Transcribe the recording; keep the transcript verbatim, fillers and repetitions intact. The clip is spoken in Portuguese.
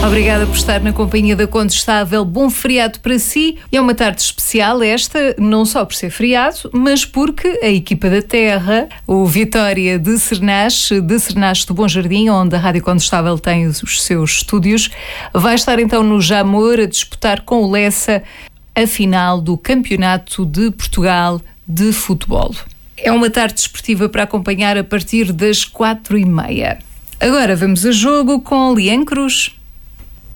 Obrigada por estar na companhia da Condestável. Bom feriado para si. É uma tarde especial esta, não só por ser feriado, mas porque a equipa da Terra, o Vitória de Cernache, de Cernache do Bom Jardim, onde a Rádio Condestável tem os seus estúdios, vai estar então no Jamor a disputar com o Lessa a final do Campeonato de Portugal de Futebol. É uma tarde desportiva para acompanhar a partir das quatro e meia. Agora vamos a jogo com Liane Cruz.